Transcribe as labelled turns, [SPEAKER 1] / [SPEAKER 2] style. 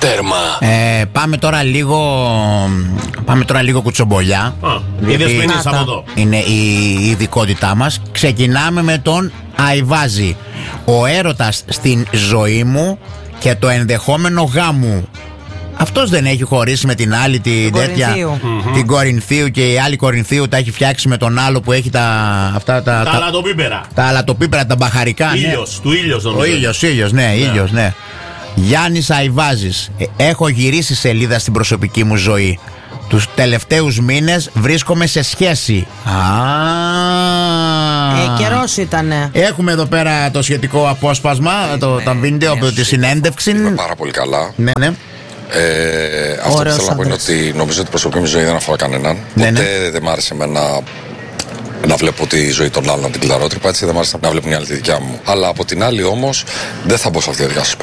[SPEAKER 1] Τέρμα.
[SPEAKER 2] Πάμε τώρα λίγο κουτσομπολιά.
[SPEAKER 3] Είδες που είναι από εδώ.
[SPEAKER 2] Είναι η ειδικότητά μας. Ξεκινάμε με τον Αϊβάζη. Ο έρωτας στην ζωή μου και το ενδεχόμενο γάμου. Αυτός δεν έχει χωρίσει με την άλλη την Κορινθίου, και η άλλη Κορινθίου τα έχει φτιάξει με τον άλλο που έχει τα
[SPEAKER 3] αλατοπίπερα.
[SPEAKER 2] Τα αλατοπίπερα, τα μπαχαρικά.
[SPEAKER 3] Ήλιος, του ήλιος νομίζω.
[SPEAKER 2] Ο ήλιος, ναι, ήλιος, ναι. Γιάννης Αϊβάζης. Έχω γυρίσει σελίδα στην προσωπική μου ζωή. Τους τελευταίους μήνες βρίσκομαι σε σχέση.
[SPEAKER 4] Καιρός ήτανε.
[SPEAKER 2] Έχουμε εδώ πέρα το σχετικό απόσπασμα, το βίντεο από τη συνέντευξη.
[SPEAKER 1] Είμαι πάρα πολύ καλά.
[SPEAKER 2] Ναι.
[SPEAKER 1] Αυτό που θέλω να πω είναι ότι νομίζω ότι η προσωπική μου ζωή δεν αφορά κανέναν. Ποτέ δεν μ' άρεσε να βλέπω τη ζωή των άλλων από την κλαρότρυπα, έτσι δεν μ' άρεσε να βλέπω μια άλλη τη δικιά μου. Αλλά από την άλλη όμως δεν θα μπω σε αυτή τη διαδικασία.